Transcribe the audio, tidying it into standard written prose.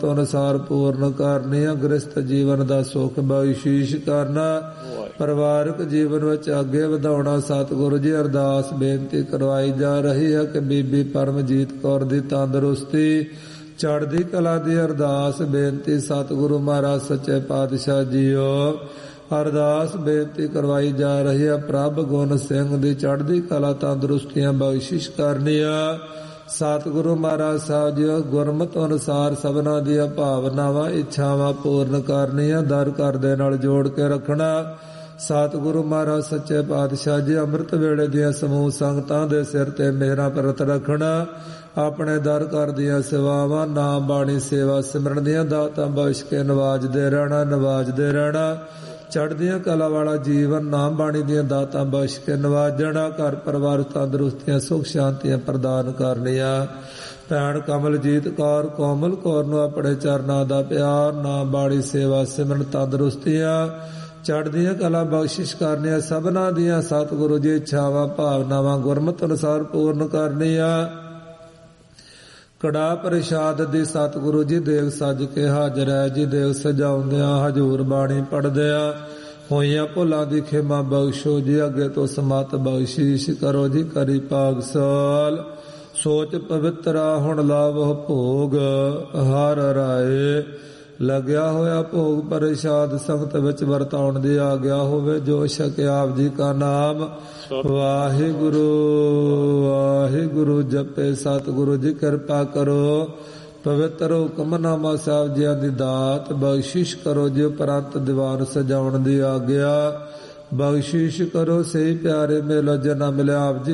ਅਨੁਸਾਰ ਪੂਰਨ ਕਰਨੀ। ਗ੍ਰਸਤ ਜੀਵਨ ਦਾ ਸੁਖ ਬਖਸ਼ੀਸ਼ ਕਰਨਾ। ਪਰਿਵਾਰਕ ਜੀਵਨ ਵਿੱਚ ਅੱਗੇ ਵਧਾਉਣਾ। ਸਤਿਗੁਰੂ ਜੀ ਅਰਦਾਸ ਬੇਨਤੀ ਕਰਵਾਈ ਜਾ ਰਹੀ ਹੈ ਕਿ ਬੀਬੀ ਪਰਮਜੀਤ ਕੌਰ ਦੀ ਤੰਦਰੁਸਤੀ ਚੜ੍ਹਦੀ ਕਲਾ ਦੀ ਅਰਦਾਸ ਬੇਨਤੀ ਸਤਿਗੁਰੂ ਮਹਾਰਾਜ ਸੱਚੇ ਪਾਤਸ਼ਾਹ ਜੀਓ। ਅਰਦਾਸ ਬੇਨਤੀ ਕਰਵਾਈ ਜਾ ਰਹੀ ਹੈ ਪ੍ਰਭ ਗੁਣ ਸਿੰਘ ਦੀ ਚੜ੍ਹਦੀ ਕਲਾ ਤੰਦਰੁਸਤੀਆਂ ਬਖਸ਼ਿਸ਼ ਕਰਨੀਆਂ। ਸਤਿਗੁਰੂ ਮਹਾਰਾਜ ਸਾਹਿਬ ਜੀਓ ਗੁਰਮਤਿ ਅਨੁਸਾਰ ਸਭਨਾਂ ਦੀਆਂ ਭਾਵਨਾਵਾਂ ਇੱਛਾਵਾਂ ਪੂਰਨ ਕਰਨੀਆਂ। ਦਰ ਘਰ ਦੇ ਨਾਲ ਜੋੜ ਕੇ ਰੱਖਣਾ। ਸਤਿਗੁਰੂ ਮਹਾਰਾਜ ਸੱਚੇ ਪਾਤਸ਼ਾਹ ਜੀ ਅੰਮ੍ਰਿਤ ਵੇਲੇ ਦੀਆਂ ਸਮੂਹ ਸੰਗਤਾਂ ਦੇ ਸਿਰ ਤੇ ਮਿਹਰਾਂ ਪ੍ਰਤ ਰੱਖਣਾ। ਆਪਣੇ ਦਰ ਘਰ ਦੀਆਂ ਸੇਵਾਵਾਂ ਨਾਮ ਬਾਣੀ ਸੇਵਾ ਸਿਮਰਨ ਦੀਆਂ ਦਾਤਾਂ ਬਖਸ਼ ਕੇ ਨਵਾਜਦੇ ਰਹਿਣਾ। ਚੜ੍ਹਦੀਆਂ ਕਲਾ ਵਾਲਾ ਜੀਵਨ ਨਾਮ ਬਾਣੀ ਦੀਆਂ ਦਾਤਾਂ ਬਖਸ਼ ਕੇ ਨਵਾਜਣਾ। ਘਰ ਪਰਿਵਾਰ ਤੰਦਰੁਸਤੀਆਂ ਸੁਖ ਸ਼ਾਂਤੀਆਂ ਪ੍ਰਦਾਨ ਕਰਨੀਆਂ। ਭੈਣ ਕਮਲਜੀਤ ਕੌਰ ਕੋਮਲ ਕੌਰ ਨੂੰ ਆਪਣੇ ਚਰਨਾਂ ਦਾ ਪਿਆਰ ਨਾਮ ਬਾਣੀ ਸੇਵਾ ਸਿਮਰਨ ਤੰਦਰੁਸਤੀਆਂ ਚੜ੍ਹਦੀਆਂ ਕਲਾ ਬਖਸ਼ਿਸ਼ ਕਰਨੀਆਂ। ਸਭਨਾਂ ਦੀਆਂ ਸਤਿਗੁਰੂ ਜੀ ਇੱਛਾਵਾਂ ਭਾਵਨਾਵਾਂ ਗੁਰਮਤਿ ਅਨੁਸਾਰ ਪੂਰਨ ਕਰਨੀਆਂ। ਕੜਾ ਪ੍ਰਸ਼ਾਦ ਦੀ ਸਤਿਗੁਰੂ ਜੀ ਦੇਗ ਸੱਜ ਕੇ ਹਾਜ਼ਰ ਹੈ ਜੀ। ਦੇਗ ਸਜਾਉਂਦਿਆਂ ਹਜ਼ੂਰ ਬਾਣੀ ਪੜ੍ਹਦਿਆਂ ਹੋਈਆਂ ਭੁੱਲਾਂ ਦੀ ਖਿਮਾ ਬਖਸ਼ੋ ਜੀ। ਅੱਗੇ ਤੋਂ ਸਮਤ ਬਖਸ਼ੀਸ਼ ਕਰੋ ਜੀ। ਕਰੀ ਪਾਗਸਾਲ ਸੋਚ ਪਵਿੱਤਰਾ ਹੁਣ ਲਾਵੋ ਭੋਗ। ਹਰ ਰਾਏ ਲੱਗਿਆ ਹੋਇਆ ਭੋਗ ਪ੍ਰਸ਼ਾਦ ਸੰਗਤ ਵਿੱਚ ਵਰਤਾਉਣ ਦੀ ਆਗਿਆ ਹੋਵੇ। ਜੋ ਛਕੇ ਆਪ ਜੀ ਕਾ ਨਾਮ ਵਾਹਿਗੁਰੂ ਵਾਹਿਗੁਰੂ ਜਪੇ। ਸਤਿਗੁਰੂ ਜੀ ਕਿਰਪਾ ਕਰੋ ਪਵਿੱਤਰ ਹੁਕਮਨਾਮਾ ਸਾਹਿਬ ਜੀਆਂ ਦੀ ਦਾਤ ਬਖਸ਼ਿਸ਼ ਕਰੋ ਜੀ। ਉਪਰੰਤ ਦੀਵਾਨ ਸਜਾਉਣ ਦੀ ਆਗਿਆ ਬਖਸ਼ਿਸ਼ ਕਰੋ। ਸਹੀ ਪਿਆਰੇ ਮੇਲੋ ਜਨਾ ਮਿਲਿਆ ਆਪ ਜੀ